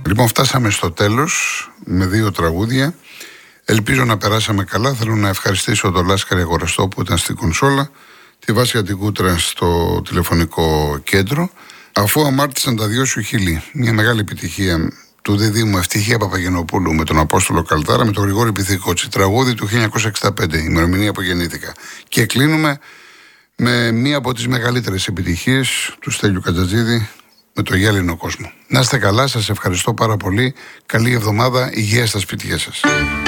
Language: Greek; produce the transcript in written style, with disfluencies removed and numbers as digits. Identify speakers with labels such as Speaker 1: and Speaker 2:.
Speaker 1: Λοιπόν, φτάσαμε στο τέλος με 2 τραγούδια. Ελπίζω να περάσαμε καλά. Θέλω να ευχαριστήσω τον Λάσκαρη Αγοραστό που ήταν στην κονσόλα, τη Βάσια την Κούτρα στο τηλεφωνικό κέντρο. Αφού αμάρτησαν τα 2 σου χείλη, μια μεγάλη επιτυχία του διδήμου Ευτυχία Παπαγενοπούλου με τον Απόστολο Καλτάρα, με τον Γρηγόρη Πυθικότσι, τραγούδι του 1965, ημερομηνία που γεννήθηκα. Και κλείνουμε με μία από τις μεγαλύτερες επιτυχίες του Στέλιου Κατζατζίδη με το Γυάλινο Κόσμο. Να είστε καλά, σας ευχαριστώ πάρα πολύ. Καλή εβδομάδα, υγεία στα σπίτια σας.